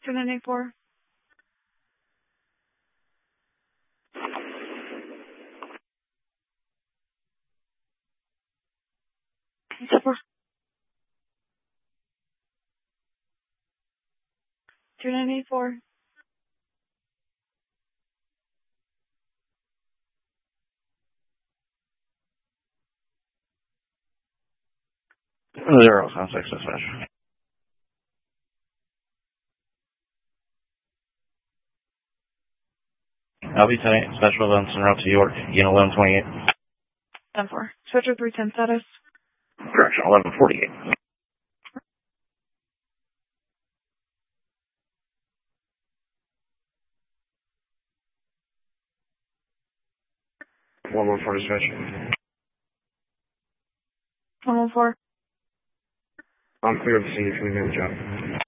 2984. Super. 2984. Zero, contact dispatch. LV 10 special events en route to York, Unit 1128. 10-4. Switcher 310 status. Correction, 1148. One more for dispatch. 114. I'm clear of the scene if you need a job.